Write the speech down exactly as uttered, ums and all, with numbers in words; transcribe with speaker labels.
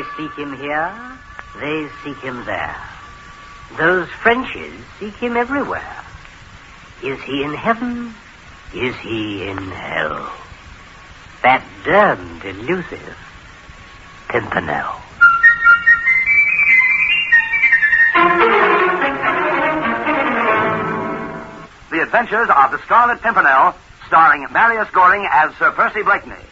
Speaker 1: They seek him here, they seek him there. Those Frenchies seek him everywhere. Is he in heaven? Is he in hell? That damned elusive Pimpernel.
Speaker 2: The Adventures of the Scarlet Pimpernel, starring Marius Goring as Sir Percy Blakeney.